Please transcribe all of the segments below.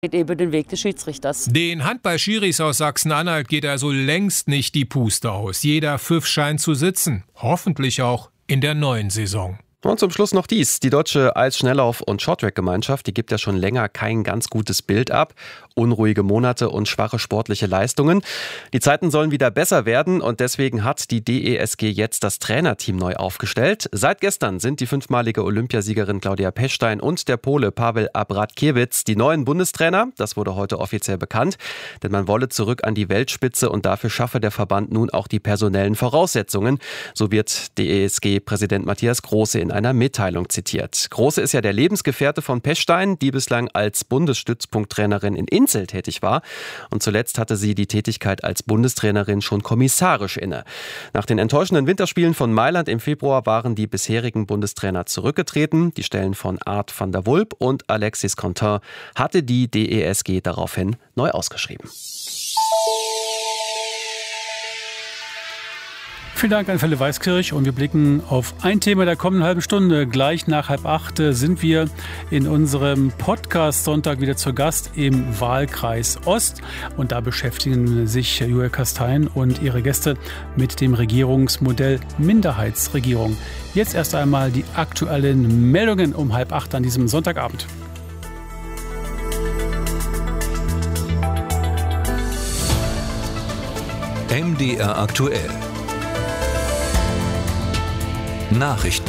Eben den Weg des Schiedsrichters. Den Handball-Schiris aus Sachsen-Anhalt geht also längst nicht die Puste aus. Jeder Pfiff scheint zu sitzen. Hoffentlich auch in der neuen Saison. Und zum Schluss noch dies. Die deutsche Eisschnelllauf- und Shorttrack-Gemeinschaft, die gibt ja schon länger kein ganz gutes Bild ab. Unruhige Monate und schwache sportliche Leistungen. Die Zeiten sollen wieder besser werden und deswegen hat die DESG jetzt das Trainerteam neu aufgestellt. Seit gestern sind die 5-malige Olympiasiegerin Claudia Pechstein und der Pole Paweł Abratkiewicz die neuen Bundestrainer. Das wurde heute offiziell bekannt, denn man wolle zurück an die Weltspitze und dafür schaffe der Verband nun auch die personellen Voraussetzungen. So wird DESG-Präsident Matthias Große in einer Mitteilung zitiert. Große ist ja der Lebensgefährte von Pechstein, die bislang als Bundesstützpunkttrainerin in Inzell tätig war. Und zuletzt hatte sie die Tätigkeit als Bundestrainerin schon kommissarisch inne. Nach den enttäuschenden Winterspielen von Mailand im Februar waren die bisherigen Bundestrainer zurückgetreten. Die Stellen von Art van der Wulp und Alexis Contin hatte die DESG daraufhin neu ausgeschrieben. Vielen Dank an Felle Weiskirch und wir blicken auf ein Thema der kommenden halben Stunde. Gleich nach 7:30 sind wir in unserem Podcast Sonntag wieder zu Gast im Wahlkreis Ost. Und da beschäftigen sich Joel Kastein und ihre Gäste mit dem Regierungsmodell Minderheitsregierung. Jetzt erst einmal die aktuellen Meldungen um 7:30 an diesem Sonntagabend. MDR aktuell. Nachrichten.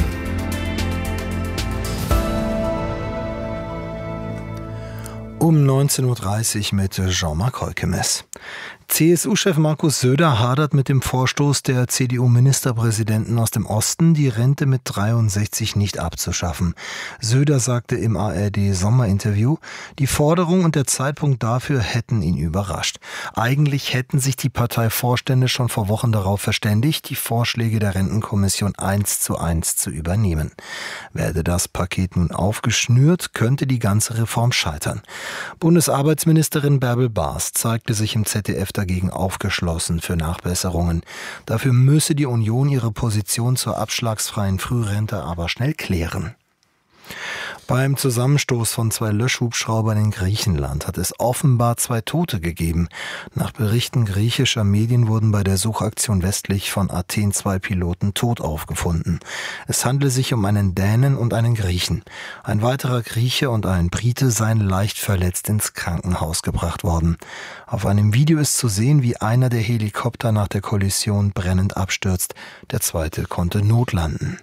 Um 19.30 Uhr mit Jean-Marc Heukemes. CSU-Chef Markus Söder hadert mit dem Vorstoß der CDU-Ministerpräsidenten aus dem Osten, die Rente mit 63 nicht abzuschaffen. Söder sagte im ARD-Sommerinterview, die Forderung und der Zeitpunkt dafür hätten ihn überrascht. Eigentlich hätten sich die Parteivorstände schon vor Wochen darauf verständigt, die Vorschläge der Rentenkommission 1:1 zu übernehmen. Werde das Paket nun aufgeschnürt, könnte die ganze Reform scheitern. Bundesarbeitsministerin Bärbel Baas zeigte sich im ZDF dagegen aufgeschlossen für Nachbesserungen. Dafür müsse die Union ihre Position zur abschlagsfreien Frührente aber schnell klären. Beim Zusammenstoß von 2 Löschhubschraubern in Griechenland hat es offenbar 2 Tote gegeben. Nach Berichten griechischer Medien wurden bei der Suchaktion westlich von Athen 2 Piloten tot aufgefunden. Es handele sich um einen Dänen und einen Griechen. Ein weiterer Grieche und ein Brite seien leicht verletzt ins Krankenhaus gebracht worden. Auf einem Video ist zu sehen, wie einer der Helikopter nach der Kollision brennend abstürzt. Der zweite konnte notlanden.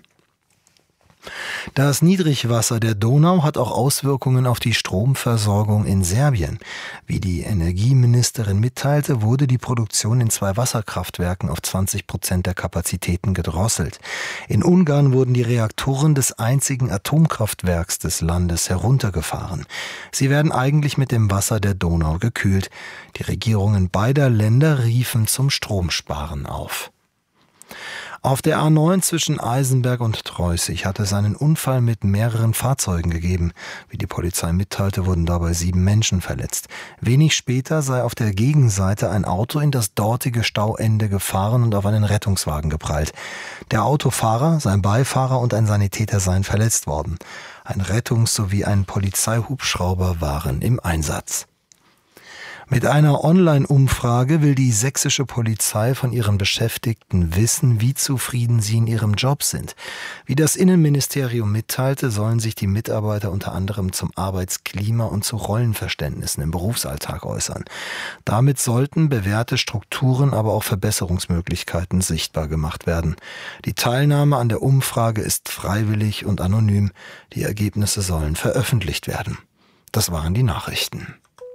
Das Niedrigwasser der Donau hat auch Auswirkungen auf die Stromversorgung in Serbien. Wie die Energieministerin mitteilte, wurde die Produktion in 2 Wasserkraftwerken auf 20% der Kapazitäten gedrosselt. In Ungarn wurden die Reaktoren des einzigen Atomkraftwerks des Landes heruntergefahren. Sie werden eigentlich mit dem Wasser der Donau gekühlt. Die Regierungen beider Länder riefen zum Stromsparen auf. Auf der A9 zwischen Eisenberg und Treußig hat es einen Unfall mit mehreren Fahrzeugen gegeben. Wie die Polizei mitteilte, wurden dabei 7 Menschen verletzt. Wenig später sei auf der Gegenseite ein Auto in das dortige Stauende gefahren und auf einen Rettungswagen geprallt. Der Autofahrer, sein Beifahrer und ein Sanitäter seien verletzt worden. Ein Rettungs- sowie ein Polizeihubschrauber waren im Einsatz. Mit einer Online-Umfrage will die sächsische Polizei von ihren Beschäftigten wissen, wie zufrieden sie in ihrem Job sind. Wie das Innenministerium mitteilte, sollen sich die Mitarbeiter unter anderem zum Arbeitsklima und zu Rollenverständnissen im Berufsalltag äußern. Damit sollten bewährte Strukturen, aber auch Verbesserungsmöglichkeiten sichtbar gemacht werden. Die Teilnahme an der Umfrage ist freiwillig und anonym. Die Ergebnisse sollen veröffentlicht werden. Das waren die Nachrichten.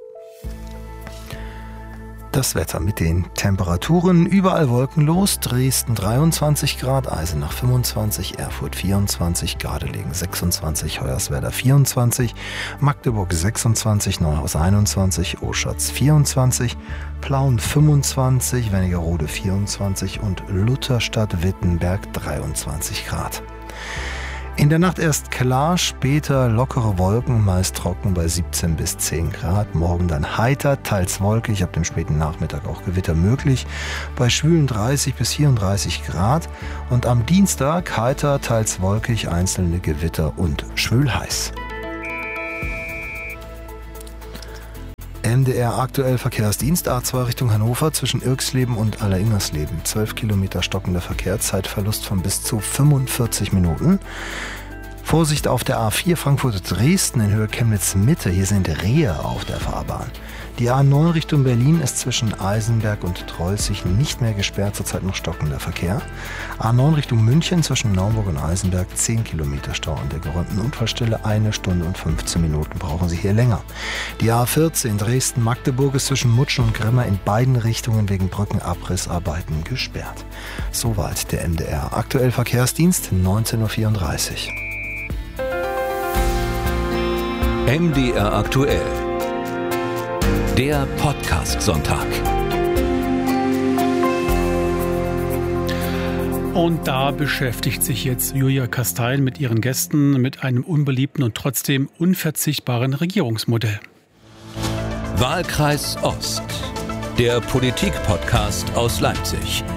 Das Wetter mit den Temperaturen: überall wolkenlos, Dresden 23 Grad, Eisenach 25, Erfurt 24, Gardelegen 26, Hoyerswerda 24, Magdeburg 26, Neuhaus 21, Oschatz 24, Plauen 25, Wernigerode 24 und Lutherstadt-Wittenberg 23 Grad. In der Nacht erst klar, später lockere Wolken, meist trocken bei 17 bis 10 Grad. Morgen dann heiter, teils wolkig, ab dem späten Nachmittag auch Gewitter möglich, bei schwülen 30 bis 34 Grad. Und am Dienstag heiter, teils wolkig, einzelne Gewitter und schwül heiß. MDR aktuell Verkehrsdienst A2 Richtung Hannover zwischen Irksleben und Alleringmersleben. 12 Kilometer stockender Verkehr, Zeitverlust von bis zu 45 Minuten. Vorsicht auf der A4 Frankfurt-Dresden in Höhe Chemnitz-Mitte. Hier sind Rehe auf der Fahrbahn. Die A9 Richtung Berlin ist zwischen Eisenberg und Trollzig nicht mehr gesperrt, zurzeit noch stockender Verkehr. A9 Richtung München zwischen Naumburg und Eisenberg 10 Kilometer Stau an der geräumten Unfallstelle. 1 Stunde und 15 Minuten brauchen Sie hier länger. Die A14 Dresden-Magdeburg ist zwischen Mutschen und Grimma in beiden Richtungen wegen Brückenabrissarbeiten gesperrt. Soweit der MDR aktuell Verkehrsdienst, 19:34 Uhr. MDR aktuell. Der Podcast-Sonntag. Und da beschäftigt sich jetzt Julia Kastein mit ihren Gästen mit einem unbeliebten und trotzdem unverzichtbaren Regierungsmodell. Wahlkreis Ost. Der Politik-Podcast aus Leipzig.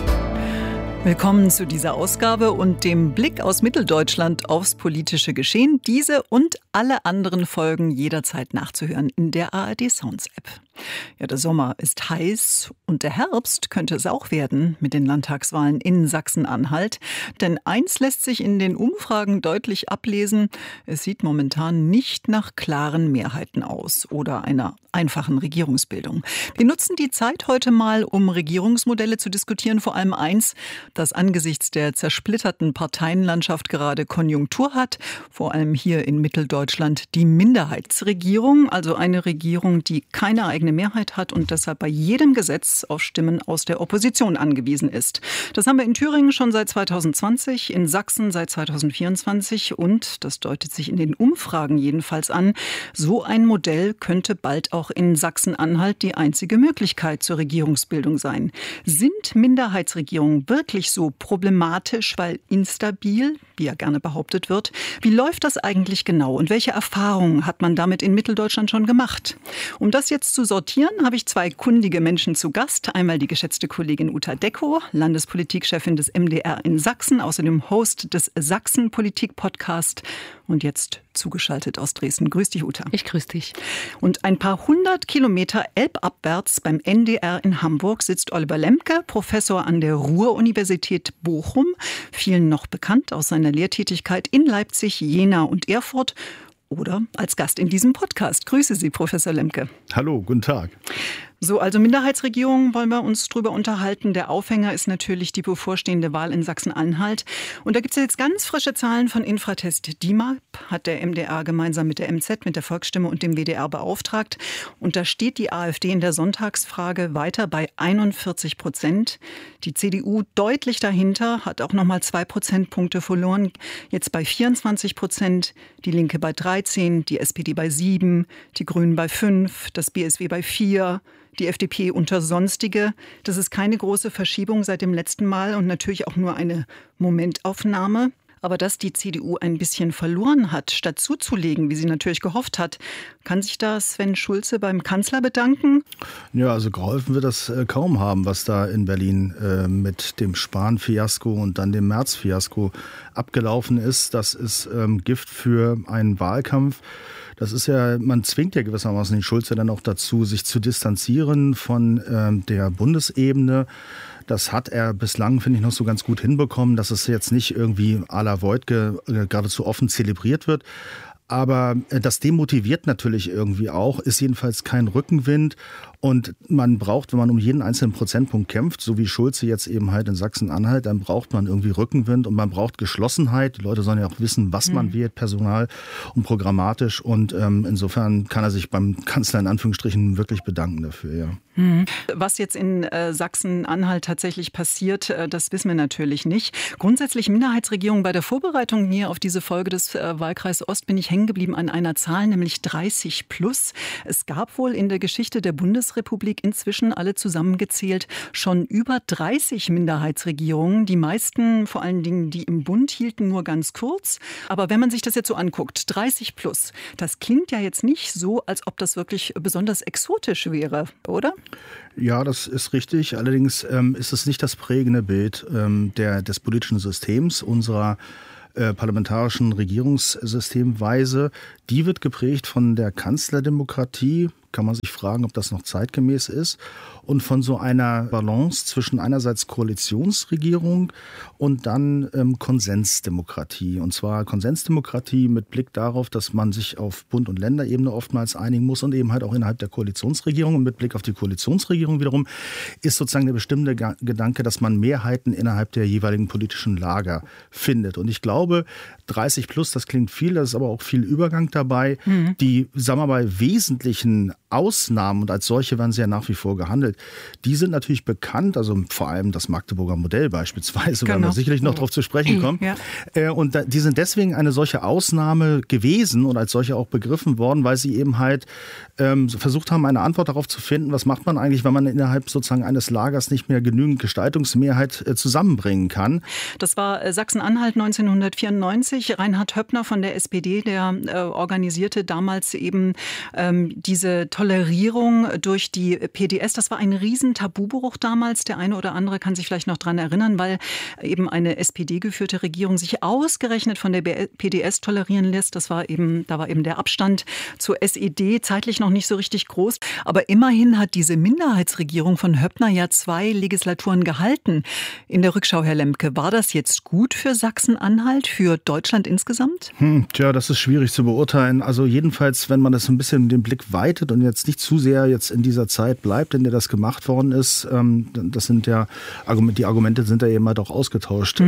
Willkommen zu dieser Ausgabe und dem Blick aus Mitteldeutschland aufs politische Geschehen. Diese und alle anderen Folgen jederzeit nachzuhören in der ARD Sounds App. Ja, der Sommer ist heiß und der Herbst könnte es auch werden mit den Landtagswahlen in Sachsen-Anhalt. Denn eins lässt sich in den Umfragen deutlich ablesen: Es sieht momentan nicht nach klaren Mehrheiten aus oder einer einfachen Regierungsbildung. Wir nutzen die Zeit heute mal, um Regierungsmodelle zu diskutieren. Vor allem eins, das angesichts der zersplitterten Parteienlandschaft gerade Konjunktur hat. Vor allem hier in Mitteldeutschland die Minderheitsregierung, also eine Regierung, die keine eigene Mehrheit hat und deshalb bei jedem Gesetz auf Stimmen aus der Opposition angewiesen ist. Das haben wir in Thüringen schon seit 2020, in Sachsen seit 2024 und, das deutet sich in den Umfragen jedenfalls an, so ein Modell könnte bald auch in Sachsen-Anhalt die einzige Möglichkeit zur Regierungsbildung sein. Sind Minderheitsregierungen wirklich so problematisch, weil instabil, wie ja gerne behauptet wird? Wie läuft das eigentlich genau und welche Erfahrungen hat man damit in Mitteldeutschland schon gemacht? Um das jetzt zu sortieren, habe ich zwei kundige Menschen zu Gast. Einmal die geschätzte Kollegin Uta Deckow, Landespolitikchefin des MDR in Sachsen, außerdem Host des Sachsen-Politik-Podcast und jetzt zugeschaltet aus Dresden. Grüß dich, Uta. Ich grüß dich. Und ein paar 100 Kilometer elbabwärts beim NDR in Hamburg sitzt Oliver Lemke, Professor an der Ruhr-Universität Bochum, vielen noch bekannt aus seiner Lehrtätigkeit in Leipzig, Jena und Erfurt oder als Gast in diesem Podcast. Grüße Sie, Professor Lemke. Hallo, guten Tag. So, also Minderheitsregierung wollen wir uns drüber unterhalten. Der Aufhänger ist natürlich die bevorstehende Wahl in Sachsen-Anhalt. Und da gibt es jetzt ganz frische Zahlen von Infratest DIMAP, hat der MDR gemeinsam mit der MZ, mit der Volksstimme und dem WDR beauftragt. Und da steht die AfD in der Sonntagsfrage weiter bei 41%. Die CDU deutlich dahinter, hat auch nochmal 2 Prozentpunkte verloren, jetzt bei 24%, die Linke bei 13%, die SPD bei 7%, die Grünen bei 5%, das BSW bei 4%. Die FDP unter Sonstige. Das ist keine große Verschiebung seit dem letzten Mal und natürlich auch nur eine Momentaufnahme. Aber dass die CDU ein bisschen verloren hat, statt zuzulegen, wie sie natürlich gehofft hat, kann sich da Sven Schulze beim Kanzler bedanken? Ja, also geholfen wird das kaum haben, was da in Berlin mit dem Spahn-Fiasko und dann dem Merz-Fiasko abgelaufen ist. Das ist Gift für einen Wahlkampf. Das ist ja, man zwingt ja gewissermaßen den Schulze dann auch dazu, sich zu distanzieren von der Bundesebene. Das hat er bislang, finde ich, noch so ganz gut hinbekommen, dass es jetzt nicht irgendwie à la Wojtke geradezu offen zelebriert wird. Aber das demotiviert natürlich irgendwie auch, ist jedenfalls kein Rückenwind. Und man braucht, wenn man um jeden einzelnen Prozentpunkt kämpft, so wie Schulze jetzt eben halt in Sachsen-Anhalt, dann braucht man irgendwie Rückenwind und man braucht Geschlossenheit. Die Leute sollen ja auch wissen, was man wählt, personal und programmatisch. Und insofern kann er sich beim Kanzler in Anführungsstrichen wirklich bedanken dafür, ja. Was jetzt in Sachsen-Anhalt tatsächlich passiert, das wissen wir natürlich nicht. Grundsätzlich Minderheitsregierung. Bei der Vorbereitung hier auf diese Folge des Wahlkreis Ost bin ich hängen geblieben an einer Zahl, nämlich 30 plus. Es gab wohl in der Geschichte der Bundesrepublik inzwischen alle zusammengezählt schon über 30 Minderheitsregierungen. Die meisten, vor allen Dingen die im Bund, hielten nur ganz kurz. Aber wenn man sich das jetzt so anguckt, 30 plus, das klingt ja jetzt nicht so, als ob das wirklich besonders exotisch wäre, oder? Ja, das ist richtig. Allerdings ist es nicht das prägende Bild des politischen Systems, unserer parlamentarischen Regierungssystemweise. Die wird geprägt von der Kanzlerdemokratie, kann man sich fragen, ob das noch zeitgemäß ist. Und von so einer Balance zwischen einerseits Koalitionsregierung und dann Konsensdemokratie. Und zwar Konsensdemokratie mit Blick darauf, dass man sich auf Bund- und Länderebene oftmals einigen muss und eben halt auch innerhalb der Koalitionsregierung. Und mit Blick auf die Koalitionsregierung wiederum ist sozusagen der bestimmte Gedanke, dass man Mehrheiten innerhalb der jeweiligen politischen Lager findet. Und ich glaube, 30 plus, das klingt viel, da ist aber auch viel Übergang dabei. Die, sagen wir mal, wesentlichen Ausnahmen, und als solche werden sie ja nach wie vor gehandelt, die sind natürlich bekannt, also vor allem das Magdeburger Modell beispielsweise, werden wir sicherlich noch darauf zu sprechen kommen. Ja. Und die sind deswegen eine solche Ausnahme gewesen und als solche auch begriffen worden, weil sie eben halt versucht haben, eine Antwort darauf zu finden, was macht man eigentlich, wenn man innerhalb sozusagen eines Lagers nicht mehr genügend Gestaltungsmehrheit zusammenbringen kann. Das war Sachsen-Anhalt 1994. Reinhard Höppner von der SPD, der organisierte damals eben diese Tolerierung durch die PDS. Das war ein riesen Tabubruch damals. Der eine oder andere kann sich vielleicht noch dran erinnern, weil eben eine SPD-geführte Regierung sich ausgerechnet von der PDS tolerieren lässt. Da war eben der Abstand zur SED zeitlich noch nicht so richtig groß. Aber immerhin hat diese Minderheitsregierung von Höppner ja 2 Legislaturen gehalten. In der Rückschau, Herr Lemke, war das jetzt gut für Sachsen-Anhalt, für Deutschland insgesamt? Tja, das ist schwierig zu beurteilen. Also jedenfalls, wenn man das ein bisschen den Blick weitet und jetzt nicht zu sehr jetzt in dieser Zeit bleibt, in der das gemacht worden ist, das sind ja die Argumente sind ja eben halt auch ausgetauscht.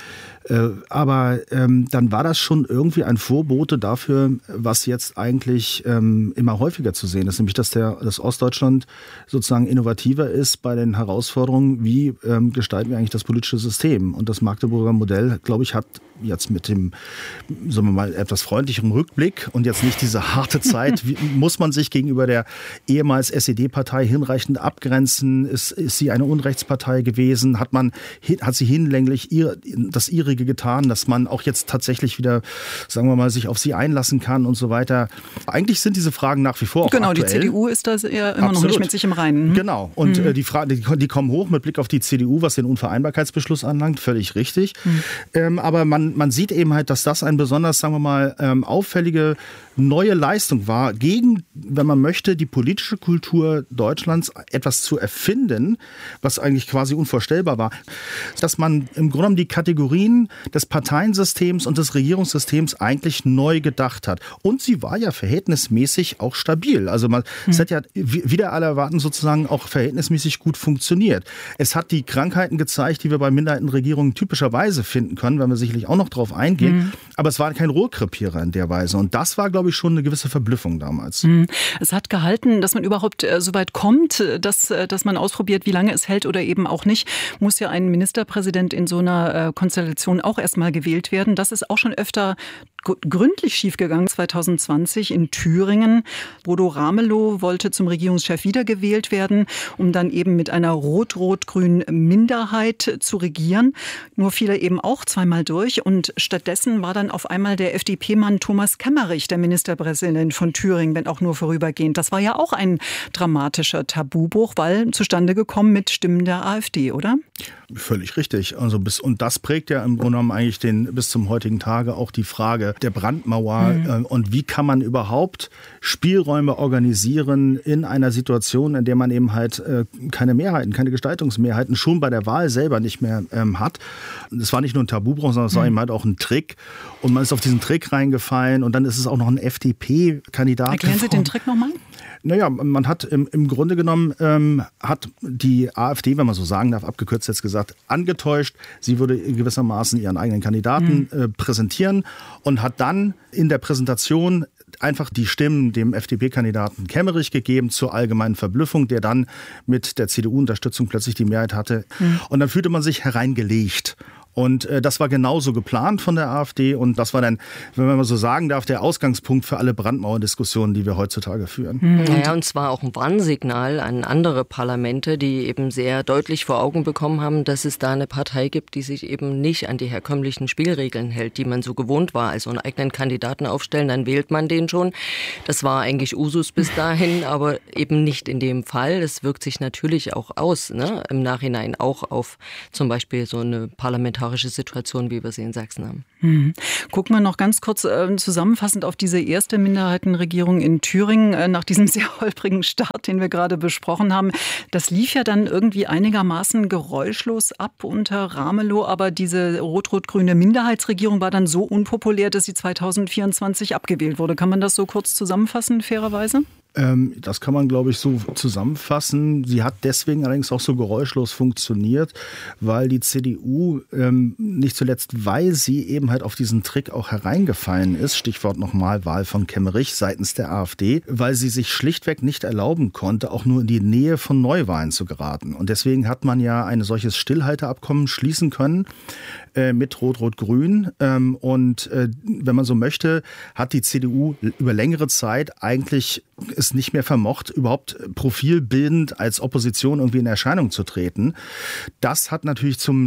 Aber dann war das schon irgendwie ein Vorbote dafür, was jetzt eigentlich immer häufiger zu sehen ist, nämlich dass das Ostdeutschland sozusagen innovativer ist bei den Herausforderungen, wie gestalten wir eigentlich das politische System. Und das Magdeburger Modell, glaube ich, hat jetzt mit dem, sagen wir mal, etwas freundlicheren Rückblick und jetzt nicht diese harte Zeit, muss man sich gegenüber der ehemals SED-Partei hinreichend abgrenzen? Ist sie eine Unrechtspartei gewesen? Hat sie hinlänglich das Ihrige getan, dass man auch jetzt tatsächlich wieder, sagen wir mal, sich auf sie einlassen kann und so weiter? Eigentlich sind diese Fragen nach wie vor auch aktuell. Die CDU ist da ja immer noch nicht mit sich im Reinen. Genau. Und die Fragen, die kommen hoch mit Blick auf die CDU, was den Unvereinbarkeitsbeschluss anlangt, völlig richtig. Aber man sieht eben halt, dass das ein besonders, sagen wir mal, auffällige neue Leistung war, gegen, wenn man möchte, die politische Kultur Deutschlands etwas zu erfinden, was eigentlich quasi unvorstellbar war. Dass man im Grunde genommen die Kategorien des Parteiensystems und des Regierungssystems eigentlich neu gedacht hat. Und sie war ja verhältnismäßig auch stabil. Also es hat ja wieder alle erwarten sozusagen auch verhältnismäßig gut funktioniert. Es hat die Krankheiten gezeigt, die wir bei Minderheitenregierungen typischerweise finden können, wenn wir sicherlich auch noch drauf eingehen. Aber es war kein Rohrkrepierer in der Weise. Und das war, glaube ich, schon eine gewisse Verblüffung damals. Es hat gehalten, dass man überhaupt so weit kommt, dass man ausprobiert, wie lange es hält oder eben auch nicht. Muss ja ein Ministerpräsident in so einer Konstellation auch erstmal gewählt werden. Das ist auch schon öfter gründlich schiefgegangen 2020 in Thüringen. Bodo Ramelow wollte zum Regierungschef wiedergewählt werden, um dann eben mit einer rot-rot-grünen Minderheit zu regieren. Nur fiel er eben auch zweimal durch und stattdessen war dann auf einmal der FDP-Mann Thomas Kemmerich der Ministerpräsident von Thüringen, wenn auch nur vorübergehend. Das war ja auch ein dramatischer Tabubruch, weil zustande gekommen mit Stimmen der AfD, oder? Völlig richtig. Und das prägt ja im Grunde genommen eigentlich bis zum heutigen Tage auch die Frage der Brandmauer und wie kann man überhaupt Spielräume organisieren in einer Situation, in der man eben halt keine Mehrheiten, keine Gestaltungsmehrheiten schon bei der Wahl selber nicht mehr hat. Es war nicht nur ein Tabubruch, sondern es war eben halt auch ein Trick und man ist auf diesen Trick reingefallen und dann ist es auch noch ein FDP-Kandidat. Erklären Sie den Trick nochmal? Naja, man hat im Grunde genommen, hat die AfD, wenn man so sagen darf, abgekürzt jetzt gesagt, angetäuscht. Sie würde gewissermaßen ihren eigenen Kandidaten präsentieren und hat dann in der Präsentation einfach die Stimmen dem FDP-Kandidaten Kemmerich gegeben zur allgemeinen Verblüffung, der dann mit der CDU-Unterstützung plötzlich die Mehrheit hatte. Und dann fühlte man sich hereingelegt. Und das war genauso geplant von der AfD und das war dann, wenn man mal so sagen darf, der Ausgangspunkt für alle Brandmauerdiskussionen, die wir heutzutage führen. Naja, und zwar auch ein Warnsignal an andere Parlamente, die eben sehr deutlich vor Augen bekommen haben, dass es da eine Partei gibt, die sich eben nicht an die herkömmlichen Spielregeln hält, die man so gewohnt war. Also einen eigenen Kandidaten aufstellen, dann wählt man den schon. Das war eigentlich Usus bis dahin, aber eben nicht in dem Fall. Das wirkt sich natürlich auch aus, ne? Im Nachhinein auch auf zum Beispiel so eine parlamentarische parlamentarische Situation, wie wir sie in Sachsen haben. Gucken wir noch ganz kurz zusammenfassend auf diese erste Minderheitenregierung in Thüringen nach diesem sehr holprigen Start, den wir gerade besprochen haben. Das lief ja dann irgendwie einigermaßen geräuschlos ab unter Ramelow, aber diese rot-rot-grüne Minderheitsregierung war dann so unpopulär, dass sie 2024 abgewählt wurde. Kann man das so kurz zusammenfassen, fairerweise? Das kann man, glaube ich, so zusammenfassen. Sie hat deswegen allerdings auch so geräuschlos funktioniert, weil die CDU, nicht zuletzt, weil sie eben halt auf diesen Trick auch hereingefallen ist, Stichwort nochmal Wahl von Kemmerich seitens der AfD, weil sie sich schlichtweg nicht erlauben konnte, auch nur in die Nähe von Neuwahlen zu geraten. Und deswegen hat man ja ein solches Stillhalteabkommen schließen können mit Rot-Rot-Grün. Und wenn man so möchte, hat die CDU über längere Zeit eigentlich es nicht mehr vermocht, überhaupt profilbildend als Opposition irgendwie in Erscheinung zu treten. Das hat natürlich zum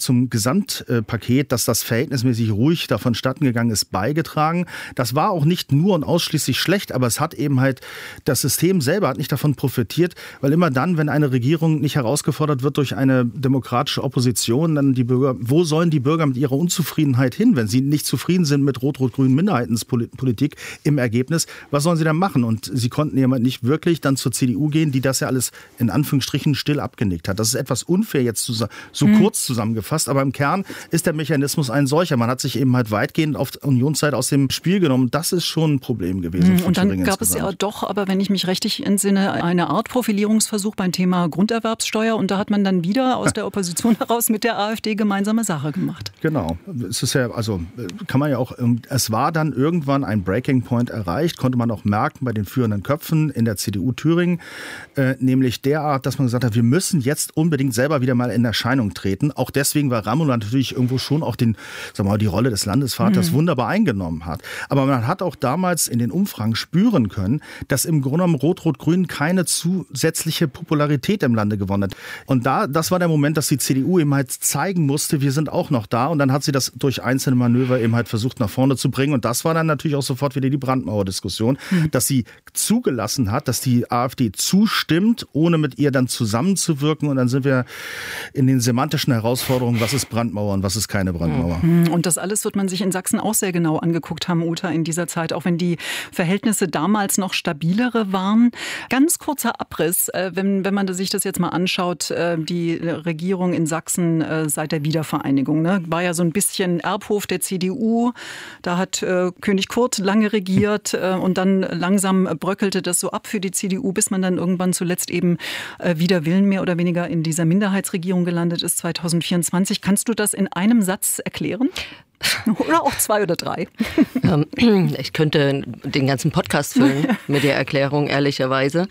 Gesamtpaket, dass das verhältnismäßig ruhig davon statten gegangen ist, beigetragen. Das war auch nicht nur und ausschließlich schlecht, aber es hat eben halt, das System selber hat nicht davon profitiert, weil immer dann, wenn eine Regierung nicht herausgefordert wird durch eine demokratische Opposition, dann die Bürger, wo sollen die Bürger mit ihrer Unzufriedenheit hin, wenn sie nicht zufrieden sind mit rot-rot-grünen Minderheitenpolitik im Ergebnis, was sollen sie dann machen? Und sie konnten ja nicht wirklich dann zur CDU gehen, die das ja alles in Anführungsstrichen still abgenickt hat. Das ist etwas unfair jetzt so kurz zusammengefasst, aber im Kern ist der Mechanismus ein solcher. Man hat sich eben halt weitgehend auf Unionszeit aus dem Spiel genommen. Das ist schon ein Problem gewesen. Und dann gab es ja doch, aber wenn ich mich richtig entsinne, eine Art Profilierungsversuch beim Thema Grunderwerbssteuer und da hat man dann wieder aus der Opposition heraus mit der AfD gemeinsame Sache gemacht. Genau. Es ist ja, also kann man ja auch, es war dann irgendwann ein Breaking Point erreicht, konnte man auch merken bei den führenden Köpfen in der CDU Thüringen, nämlich derart, dass man gesagt hat, wir müssen jetzt unbedingt selber wieder mal in Erscheinung treten. Auch deswegen, weil Ramelow natürlich irgendwo schon auch die Rolle des Landesvaters wunderbar eingenommen hat. Aber man hat auch damals in den Umfragen spüren können, dass im Grunde genommen Rot-Rot-Grün keine zusätzliche Popularität im Lande gewonnen hat. Und das war der Moment, dass die CDU eben halt zeigen musste, wir sind auch noch da. Und dann hat sie das durch einzelne Manöver eben halt versucht nach vorne zu bringen. Und das war dann natürlich auch sofort wieder die Brandmauer-Diskussion, dass sie zugelassen hat, dass die AfD zustimmt, ohne mit ihr dann zusammenzuwirken. Und dann sind wir in den semantischen Herausforderungen, was ist Brandmauer und was ist keine Brandmauer. Und das alles wird man sich in Sachsen auch sehr genau angeguckt haben, Uta, in dieser Zeit, auch wenn die Verhältnisse damals noch stabilere waren. Ganz kurzer Abriss, wenn man sich das jetzt mal anschaut, die Regierung in Sachsen seit der Wiedervereinigung, ne, war ja so ein bisschen Erbhof der CDU. Da hat König Kurt lange regiert und dann langsam bröckelte das so ab für die CDU, bis man dann irgendwann zuletzt eben wider Willen mehr oder weniger in dieser Minderheitsregierung gelandet ist 2024. Kannst du das in einem Satz erklären? Oder auch 2 oder 3? Ich könnte den ganzen Podcast füllen mit der Erklärung, ehrlicherweise.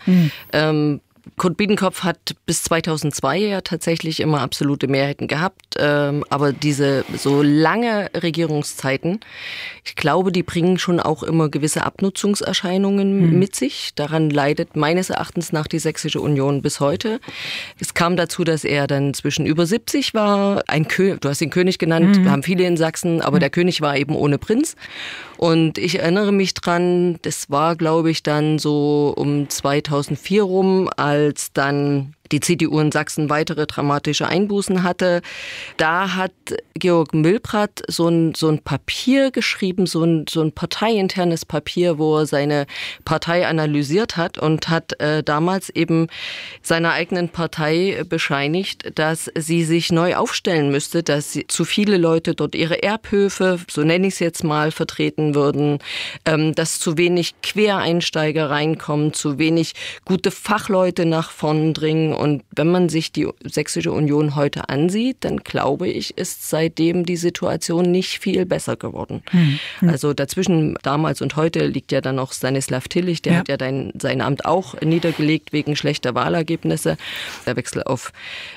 Kurt Biedenkopf hat bis 2002 ja tatsächlich immer absolute Mehrheiten gehabt, aber diese so lange Regierungszeiten, ich glaube, die bringen schon auch immer gewisse Abnutzungserscheinungen mit sich. Daran leidet meines Erachtens nach die Sächsische Union bis heute. Es kam dazu, dass er dann zwischen über 70 war, du hast ihn König genannt, haben viele in Sachsen, aber der König war eben ohne Prinz. Und ich erinnere mich dran, das war, glaube ich, dann so um 2004 rum, als dann die CDU in Sachsen weitere dramatische Einbußen hatte. Da hat Georg Milbrat so ein Papier geschrieben, so ein parteiinternes Papier, wo er seine Partei analysiert hat und hat damals eben seiner eigenen Partei bescheinigt, dass sie sich neu aufstellen müsste, dass zu viele Leute dort ihre Erbhöfe, so nenne ich es jetzt mal, vertreten würden, dass zu wenig Quereinsteiger reinkommen, zu wenig gute Fachleute nach vorn dringen. Und wenn man sich die Sächsische Union heute ansieht, dann glaube ich, ist seitdem die Situation nicht viel besser geworden. Also dazwischen damals und heute liegt ja dann noch Stanislav Tillich, der hat ja sein Amt auch niedergelegt wegen schlechter Wahlergebnisse. Der Wechsel auf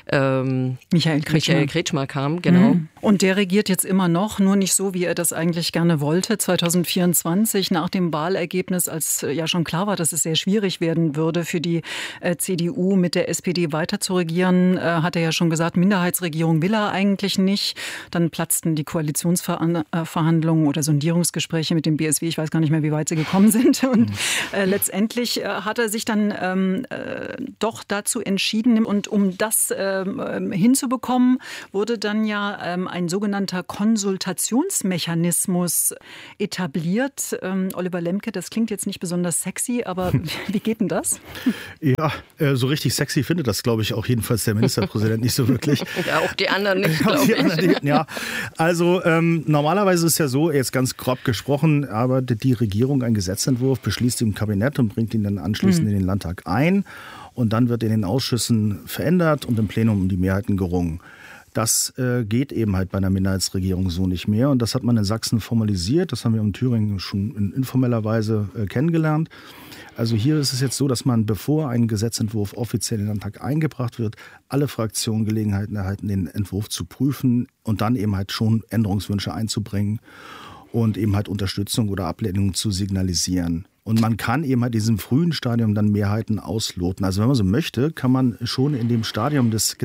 Michael Kretschmer kam, genau. Und der regiert jetzt immer noch, nur nicht so, wie er das eigentlich gerne wollte. 2024 nach dem Wahlergebnis, als ja schon klar war, dass es sehr schwierig werden würde für die CDU mit der SPD weiter zu regieren, hat er ja schon gesagt, Minderheitsregierung will er eigentlich nicht. Dann platzten die Koalitionsverhandlungen oder Sondierungsgespräche mit dem BSW. Ich weiß gar nicht mehr, wie weit sie gekommen sind. Und letztendlich hat er sich dann doch dazu entschieden. Und um das hinzubekommen, wurde dann ja ein sogenannter Konsultationsmechanismus etabliert. Oliver Lemke, das klingt jetzt nicht besonders sexy, aber wie geht denn das? Ja, so richtig sexy findet das, glaube ich, auch jedenfalls der Ministerpräsident nicht so wirklich. Ja, auch die anderen nicht, glaube ich. Ja, also normalerweise ist es ja so, jetzt ganz grob gesprochen, arbeitet die Regierung einen Gesetzentwurf, beschließt ihn im Kabinett und bringt ihn dann anschließend in den Landtag ein. Und dann wird in den Ausschüssen verändert und im Plenum um die Mehrheiten gerungen. Das geht eben halt bei einer Minderheitsregierung so nicht mehr. Und das hat man in Sachsen formalisiert. Das haben wir in Thüringen schon in informeller Weise kennengelernt. Also hier ist es jetzt so, dass man, bevor ein Gesetzentwurf offiziell in den Landtag eingebracht wird, alle Fraktionen Gelegenheiten erhalten, den Entwurf zu prüfen und dann eben halt schon Änderungswünsche einzubringen und eben halt Unterstützung oder Ablehnung zu signalisieren. Und man kann eben halt in diesem frühen Stadium dann Mehrheiten ausloten. Also wenn man so möchte, kann man schon in dem Stadium des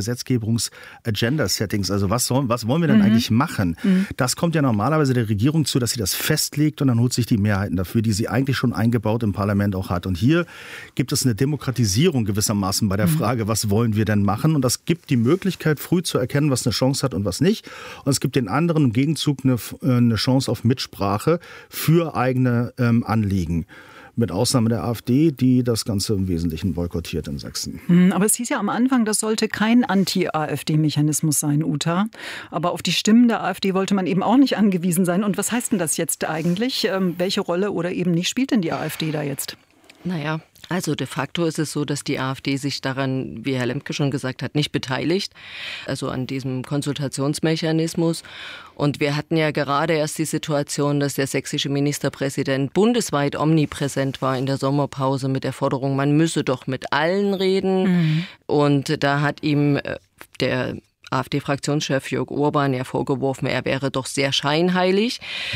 Gesetzgebungs-Agenda-Settings, also was wollen wir denn eigentlich machen? Das kommt ja normalerweise der Regierung zu, dass sie das festlegt und dann holt sich die Mehrheiten dafür, die sie eigentlich schon eingebaut im Parlament auch hat. Und hier gibt es eine Demokratisierung gewissermaßen bei der Frage, was wollen wir denn machen? Und das gibt die Möglichkeit, früh zu erkennen, was eine Chance hat und was nicht. Und es gibt den anderen im Gegenzug eine Chance auf Mitsprache für eigene Anliegen. Mit Ausnahme der AfD, die das Ganze im Wesentlichen boykottiert in Sachsen. Aber es hieß ja am Anfang, das sollte kein Anti-AfD-Mechanismus sein, Uta. Aber auf die Stimmen der AfD wollte man eben auch nicht angewiesen sein. Und was heißt denn das jetzt eigentlich? Welche Rolle oder eben nicht spielt denn die AfD da jetzt? Naja, also de facto ist es so, dass die AfD sich daran, wie Herr Lemke schon gesagt hat, nicht beteiligt, also an diesem Konsultationsmechanismus. Und wir hatten ja gerade erst die Situation, dass der sächsische Ministerpräsident bundesweit omnipräsent war in der Sommerpause mit der Forderung, man müsse doch mit allen reden. Und da hat ihm der AfD-Fraktionschef Jörg Urban ja vorgeworfen, er wäre doch sehr scheinheilig.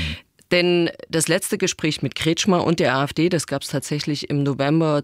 Denn das letzte Gespräch mit Kretschmer und der AfD, das gab es tatsächlich im November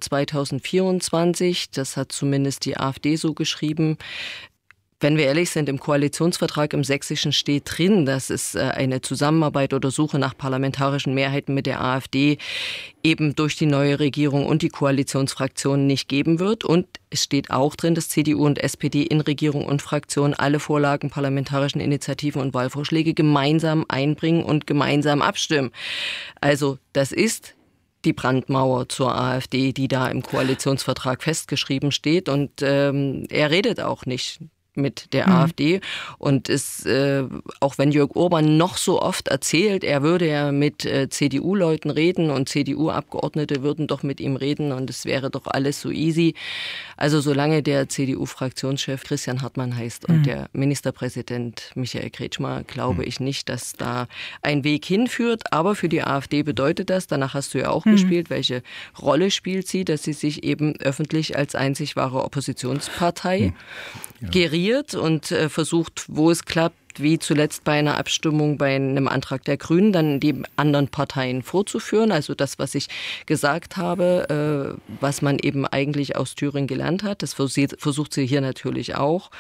2024. Das hat zumindest die AfD so geschrieben. Wenn wir ehrlich sind, im Koalitionsvertrag im Sächsischen steht drin, dass es eine Zusammenarbeit oder Suche nach parlamentarischen Mehrheiten mit der AfD eben durch die neue Regierung und die Koalitionsfraktionen nicht geben wird. Und es steht auch drin, dass CDU und SPD in Regierung und Fraktion alle Vorlagen, parlamentarischen Initiativen und Wahlvorschläge gemeinsam einbringen und gemeinsam abstimmen. Also das ist die Brandmauer zur AfD, die da im Koalitionsvertrag festgeschrieben steht. Und er redet auch nicht mit der AfD. Und es, auch wenn Jörg Urban noch so oft erzählt, er würde ja mit CDU-Leuten reden und CDU-Abgeordnete würden doch mit ihm reden und es wäre doch alles so easy. Also solange der CDU-Fraktionschef Christian Hartmann heißt und der Ministerpräsident Michael Kretschmer, glaube ich nicht, dass da ein Weg hinführt. Aber für die AfD bedeutet das, danach hast du ja auch gespielt, welche Rolle spielt sie, dass sie sich eben öffentlich als einzig wahre Oppositionspartei geriert und versucht, wo es klappt, wie zuletzt bei einer Abstimmung bei einem Antrag der Grünen, dann die anderen Parteien vorzuführen. Also das, was ich gesagt habe, was man eben eigentlich aus Thüringen gelernt hat, das versucht sie hier natürlich auch.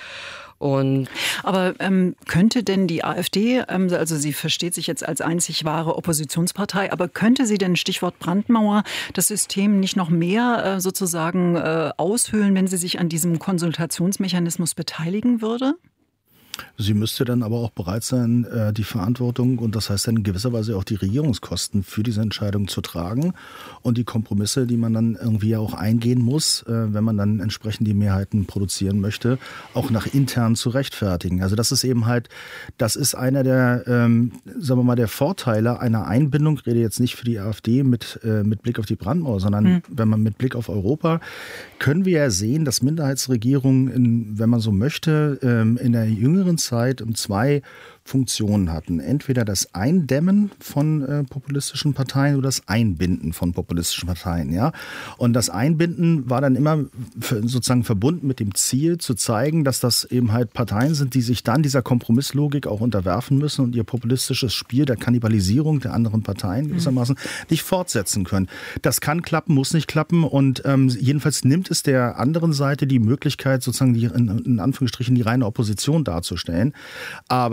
Aber könnte denn die AfD, also sie versteht sich jetzt als einzig wahre Oppositionspartei, aber könnte sie denn, Stichwort Brandmauer, das System nicht noch mehr sozusagen aushöhlen, wenn sie sich an diesem Konsultationsmechanismus beteiligen würde? Sie müsste dann aber auch bereit sein, die Verantwortung und das heißt dann in gewisser Weise auch die Regierungskosten für diese Entscheidung zu tragen und die Kompromisse, die man dann irgendwie auch eingehen muss, wenn man dann entsprechend die Mehrheiten produzieren möchte, auch nach intern zu rechtfertigen. Also das ist eben halt, das ist einer der, sagen wir mal, der Vorteile einer Einbindung, ich rede jetzt nicht für die AfD mit Blick auf die Brandmauer, sondern wenn man mit Blick auf Europa, können wir ja sehen, dass Minderheitsregierungen, wenn man so möchte, in der jüngeren Zeit zwei Funktionen hatten. Entweder das Eindämmen von populistischen Parteien oder das Einbinden von populistischen Parteien. Ja? Und das Einbinden war dann immer sozusagen verbunden mit dem Ziel zu zeigen, dass das eben halt Parteien sind, die sich dann dieser Kompromisslogik auch unterwerfen müssen und ihr populistisches Spiel der Kannibalisierung der anderen Parteien gewissermaßen nicht fortsetzen können. Das kann klappen, muss nicht klappen und jedenfalls nimmt es der anderen Seite die Möglichkeit, sozusagen in Anführungsstrichen die reine Opposition darzustellen. Aber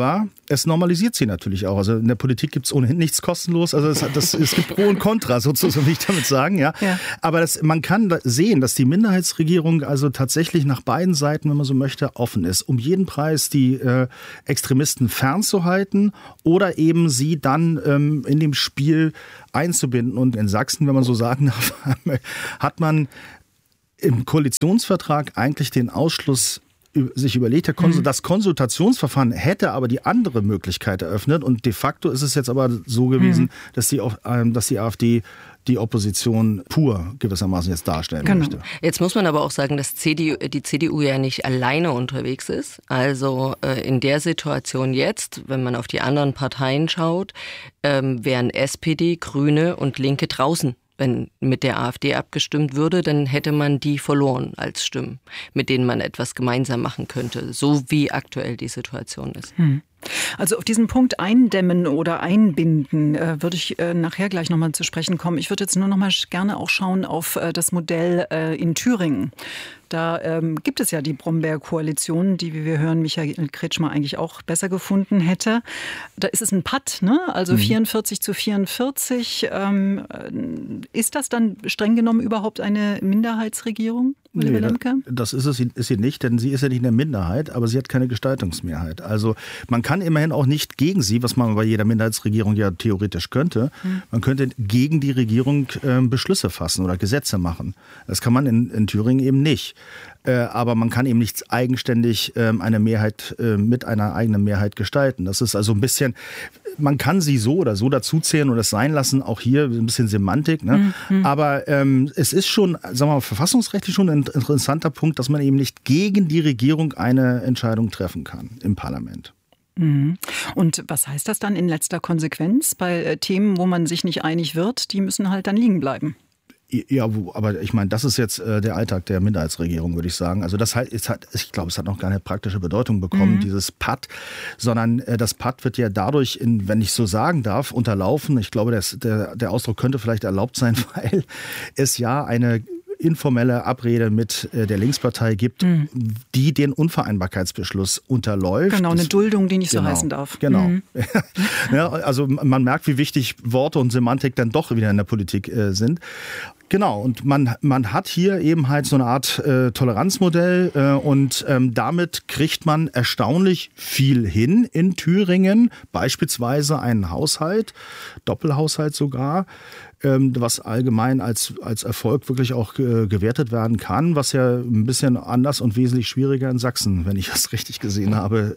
es normalisiert sie natürlich auch. Also in der Politik gibt es ohnehin nichts kostenlos. Also es gibt Pro und Contra, sozusagen, will ich damit sagen. Ja. Aber man kann sehen, dass die Minderheitsregierung also tatsächlich nach beiden Seiten, wenn man so möchte, offen ist. Um jeden Preis die Extremisten fernzuhalten oder eben sie dann in dem Spiel einzubinden. Und in Sachsen, wenn man so sagen darf, hat man im Koalitionsvertrag eigentlich den Ausschluss sich überlegt, das Konsultationsverfahren hätte aber die andere Möglichkeit eröffnet und de facto ist es jetzt aber so gewesen, dass die AfD die Opposition pur gewissermaßen jetzt darstellen möchte. Jetzt muss man aber auch sagen, dass die CDU ja nicht alleine unterwegs ist. Also in der Situation jetzt, wenn man auf die anderen Parteien schaut, wären SPD, Grüne und Linke draußen. Wenn mit der AfD abgestimmt würde, dann hätte man die verloren als Stimmen, mit denen man etwas gemeinsam machen könnte, so wie aktuell die Situation ist. Also auf diesen Punkt eindämmen oder einbinden würde ich nachher gleich nochmal zu sprechen kommen. Ich würde jetzt nur noch mal gerne auch schauen auf das Modell in Thüringen. Da gibt es ja die Brombeer-Koalition, die, wie wir hören, Michael Kretschmer eigentlich auch besser gefunden hätte. Da ist es ein Patt, ne? Also 44:44. Ist das dann streng genommen überhaupt eine Minderheitsregierung? Nee, das ist sie nicht, denn sie ist ja nicht in der Minderheit, aber sie hat keine Gestaltungsmehrheit. Also man kann immerhin auch nicht gegen sie, was man bei jeder Minderheitsregierung ja theoretisch könnte. Man könnte gegen die Regierung Beschlüsse fassen oder Gesetze machen. Das kann man in Thüringen eben nicht. Aber man kann eben nicht eigenständig eine Mehrheit mit einer eigenen Mehrheit gestalten. Das ist also ein bisschen, man kann sie so oder so dazuzählen oder es sein lassen, auch hier ein bisschen Semantik. Ne? Aber es ist schon, sagen wir mal, verfassungsrechtlich schon ein interessanter Punkt, dass man eben nicht gegen die Regierung eine Entscheidung treffen kann im Parlament. Und was heißt das dann in letzter Konsequenz? Bei Themen, wo man sich nicht einig wird, die müssen halt dann liegen bleiben. Ja, aber ich meine, das ist jetzt der Alltag der Minderheitsregierung, würde ich sagen. Also das ich glaube, es hat noch keine praktische Bedeutung bekommen, dieses Patt, sondern das Patt wird ja dadurch, wenn ich so sagen darf, unterlaufen. Ich glaube, der Ausdruck könnte vielleicht erlaubt sein, weil es ja eine informelle Abrede mit der Linkspartei gibt, die den Unvereinbarkeitsbeschluss unterläuft. Genau, eine Duldung, die nicht so heißen darf. Genau. Ja, also man merkt, wie wichtig Worte und Semantik dann doch wieder in der Politik sind. Genau, und man hat hier eben halt so eine Art Toleranzmodell und damit kriegt man erstaunlich viel hin in Thüringen, beispielsweise einen Haushalt, Doppelhaushalt sogar, was allgemein als Erfolg wirklich auch gewertet werden kann, was ja ein bisschen anders und wesentlich schwieriger in Sachsen, wenn ich das richtig gesehen habe,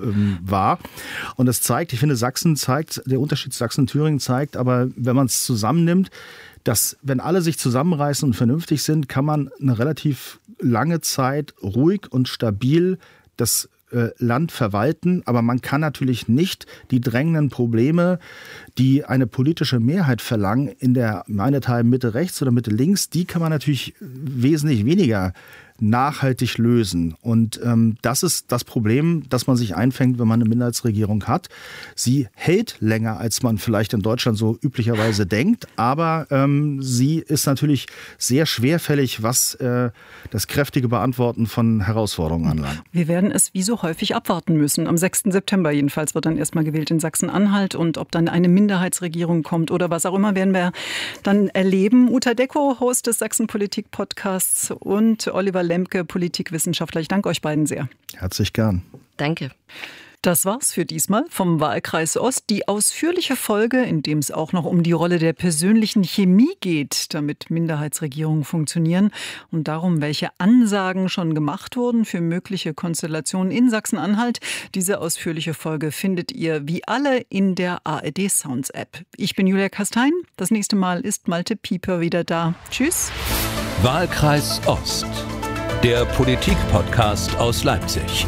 war. Und das zeigt, ich finde, der Unterschied Sachsen-Thüringen zeigt, aber wenn man es zusammennimmt, dass, wenn alle sich zusammenreißen und vernünftig sind, kann man eine relativ lange Zeit ruhig und stabil das Land verwalten. Aber man kann natürlich nicht die drängenden Probleme, die eine politische Mehrheit verlangen, in der meinethalben Mitte rechts oder Mitte links, die kann man natürlich wesentlich weniger nachhaltig lösen. Und das ist das Problem, das man sich einfängt, wenn man eine Minderheitsregierung hat. Sie hält länger, als man vielleicht in Deutschland so üblicherweise denkt, aber sie ist natürlich sehr schwerfällig, was das kräftige Beantworten von Herausforderungen anlangt. Wir werden es wie so häufig abwarten müssen. Am 6. September jedenfalls wird dann erstmal gewählt in Sachsen-Anhalt und ob dann eine Minderheitsregierung kommt oder was auch immer, werden wir dann erleben. Uta Decko, Host des Sachsen-Politik-Podcasts und Oliver Lemke, Politikwissenschaftler. Ich danke euch beiden sehr. Herzlich gern. Danke. Das war's für diesmal vom Wahlkreis Ost. Die ausführliche Folge, in dem es auch noch um die Rolle der persönlichen Chemie geht, damit Minderheitsregierungen funktionieren und darum, welche Ansagen schon gemacht wurden für mögliche Konstellationen in Sachsen-Anhalt. Diese ausführliche Folge findet ihr wie alle in der ARD Sounds App. Ich bin Julia Kastein. Das nächste Mal ist Malte Pieper wieder da. Tschüss. Wahlkreis Ost, der Politik-Podcast aus Leipzig.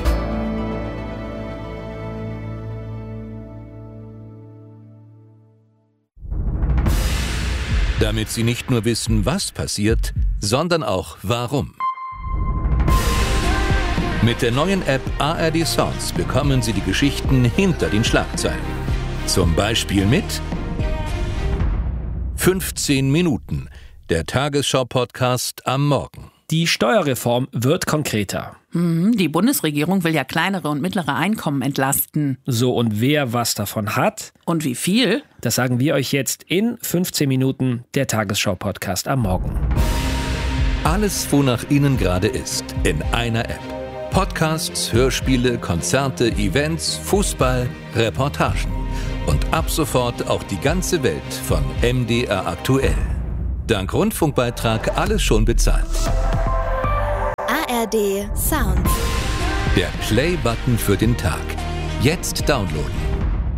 Damit Sie nicht nur wissen, was passiert, sondern auch warum. Mit der neuen App ARD Sounds bekommen Sie die Geschichten hinter den Schlagzeilen. Zum Beispiel mit 15 Minuten, der Tagesschau-Podcast am Morgen. Die Steuerreform wird konkreter. Die Bundesregierung will ja kleinere und mittlere Einkommen entlasten. So, und wer was davon hat? Und wie viel? Das sagen wir euch jetzt in 15 Minuten, der Tagesschau-Podcast am Morgen. Alles, wonach Ihnen gerade ist, in einer App. Podcasts, Hörspiele, Konzerte, Events, Fußball, Reportagen. Und ab sofort auch die ganze Welt von MDR aktuell. Dank Rundfunkbeitrag alles schon bezahlt. ARD Sound. Der Play-Button für den Tag. Jetzt downloaden.